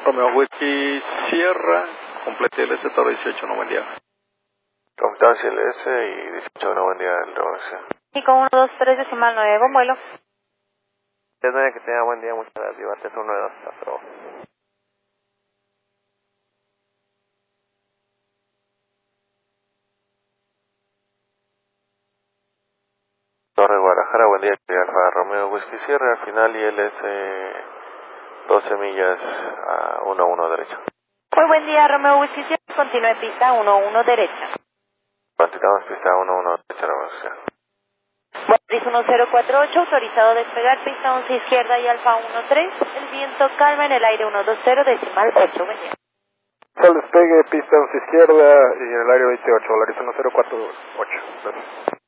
Romeo Whisky Sierra, complete LS Toro 18, no buen día. Computancia LS y 18, no buen día del Roberto. Y con 123 decimal 9, buen vuelo. Que tenga buen día, muchas gracias. Antes 1 de 2, hasta luego. Torre Guadalajara, buen día, Alfa Romeo Whisky Sierra, al final ILS 12 millas a 1-1 derecha. Muy buen día, Romeo Whisky Sierra, continúe pista 11 derecha. Continuamos pista 1-1 derecha, Roberto. Matriz 1048, autorizado a despegar, pista 11 izquierda y Alfa 13, el viento calma en el aire 120, decimal 8, buen día. Sol despegue, pista 11 izquierda y en el área 28, Volaris 1048. Gracias.